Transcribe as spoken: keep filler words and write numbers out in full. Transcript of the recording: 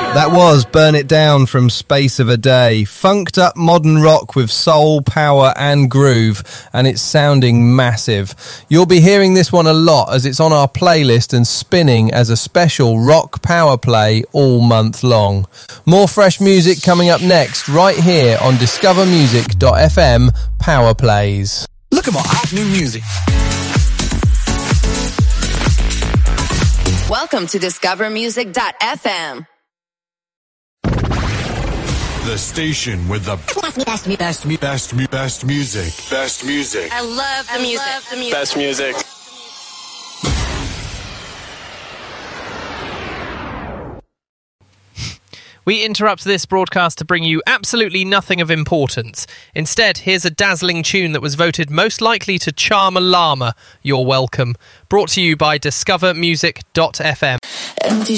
That was Burn It Down from Space of a Day. Funked up modern rock with soul, power and groove, and it's sounding massive. You'll be hearing this one a lot as it's on our playlist and spinning as a special rock power play all month long. More fresh music coming up next, right here on discover music dot f m Power Plays. Look at my hot new music. Welcome to discover music dot f m. The station with the best, best, best, best, best music. Best music. I love the music. Love the music. Best music. We interrupt this broadcast to bring you absolutely nothing of importance. Instead, here's a dazzling tune that was voted most likely to charm a llama. You're welcome. Brought to you by discover music dot f m. Empty